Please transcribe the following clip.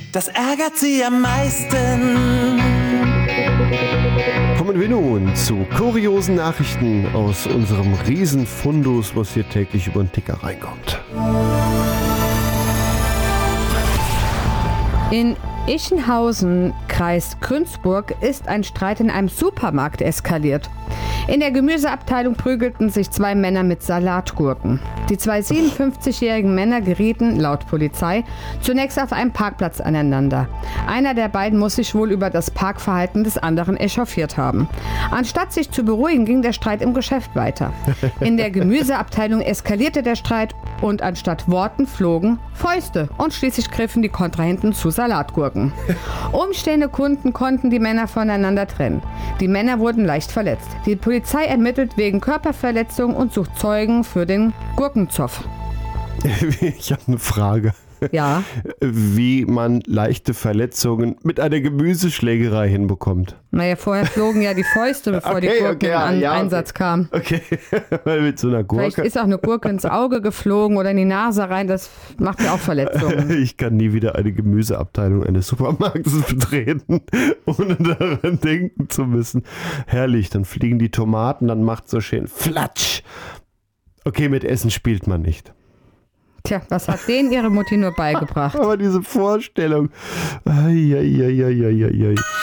das ärgert sie am meisten. Kommen wir nun zu kuriosen Nachrichten aus unserem Riesenfundus, was hier täglich über den Ticker reinkommt. In Ichenhausen, Kreis Günzburg, ist ein Streit in einem Supermarkt eskaliert. In der Gemüseabteilung prügelten sich zwei Männer mit Salatgurken. Die zwei 57-jährigen Männer gerieten, laut Polizei, zunächst auf einem Parkplatz aneinander. Einer der beiden muss sich wohl über das Parkverhalten des anderen echauffiert haben. Anstatt sich zu beruhigen, ging der Streit im Geschäft weiter. In der Gemüseabteilung eskalierte der Streit und anstatt Worten flogen Fäuste und schließlich griffen die Kontrahenten zu Salatgurken. Umstehende Kunden konnten die Männer voneinander trennen. Die Männer wurden leicht verletzt. Die Polizei ermittelt wegen Körperverletzung und sucht Zeugen für den Gurkenzoff. Ich habe eine Frage. Ja. Wie man leichte Verletzungen mit einer Gemüseschlägerei hinbekommt. Naja, vorher flogen ja die Fäuste, bevor die Gurke in Einsatz kam. Okay, weil mit so einer Gurke. Vielleicht ist auch eine Gurke ins Auge geflogen oder in die Nase rein, das macht ja auch Verletzungen. Ich kann nie wieder eine Gemüseabteilung eines Supermarktes betreten, ohne daran denken zu müssen. Herrlich, dann fliegen die Tomaten, dann macht so schön Flatsch. Okay, mit Essen spielt man nicht. Tja, was hat denen ihre Mutti nur beigebracht? Aber diese Vorstellung. Ai.